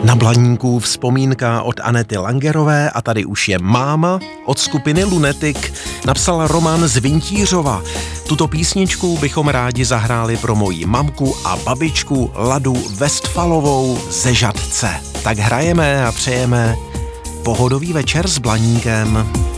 Na Blaníku vzpomínka od Anety Langerové a tady už je Máma od skupiny Lunatic, napsal Roman z Vintířova. Tuto písničku bychom rádi zahráli pro moji mamku a babičku Ladu Westfalovou ze Žatce. Tak hrajeme a přejeme pohodový večer s Blaníkem.